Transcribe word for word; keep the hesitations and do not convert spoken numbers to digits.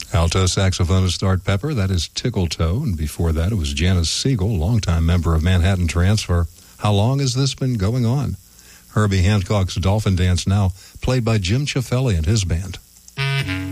Alto saxophonist Art Pepper, that is Tickle Toe. And before that, it was Janice Siegel, longtime member of Manhattan Transfer. How long has this been going on? Herbie Hancock's Dolphin Dance Now, played by Jim Ciafelli and his band.